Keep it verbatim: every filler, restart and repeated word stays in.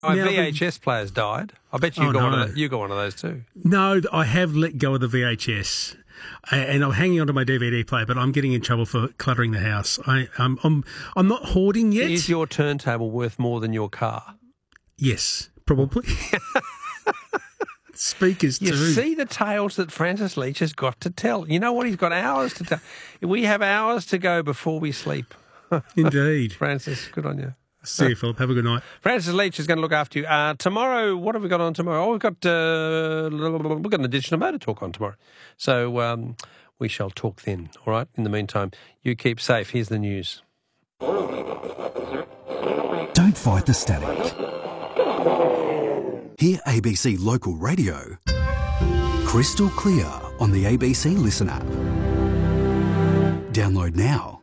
My now V H S players died. I bet you Oh, got one no. of the, you got one of those too. No, I have let go of the V H S, a- and I'm hanging onto my D V D player. But I'm getting in trouble for cluttering the house. I, I'm, I'm, I'm not hoarding yet. Is your turntable worth more than your car? Yes, probably. Speakers You too. see the tales that Francis Leach has got to tell. You know what? He's got hours to tell. We have hours to go before we sleep. Indeed. Francis, good on you. See you, Philip. Have a good night. Francis Leach is going to look after you. Uh, tomorrow, what have we got on tomorrow? Oh, we've got, uh, we've got an edition of Motor Talk on tomorrow. So um, we shall talk then, all right? In the meantime, you keep safe. Here's the news. Don't fight the static. Hear A B C Local Radio crystal clear on the A B C Listen app. Download now.